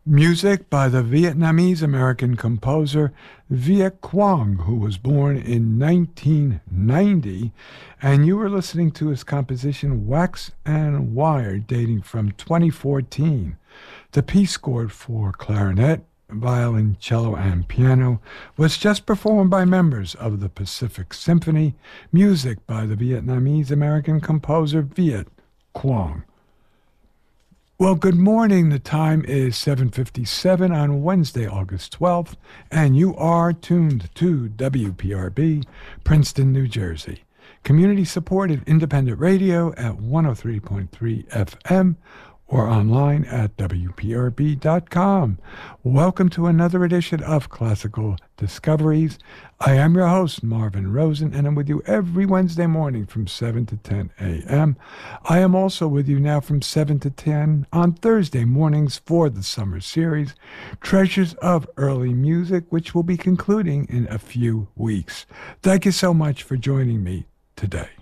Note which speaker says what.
Speaker 1: Music by the Vietnamese-American composer Viet Quang, who was born in 1990, and you were listening to his composition Wax and Wire, dating from 2014. The piece, scored for clarinet, violin, cello, and piano, was just performed by members of the Pacific Symphony. Music by the Vietnamese-American composer Viet Quang. Well, good morning. The time is 7:57 on Wednesday, August 12th, and you are tuned to WPRB, Princeton, New Jersey. Community-supported independent radio at 103.3 FM or online at WPRB.com. Welcome to another edition of Classical Discoveries. I am your host, Marvin Rosen, and I'm with you every Wednesday morning from 7 to 10 a.m. I am also with you now from 7 to 10 on Thursday mornings for the summer series, Treasures of Early Music, which will be concluding in a few weeks. Thank you so much for joining me today.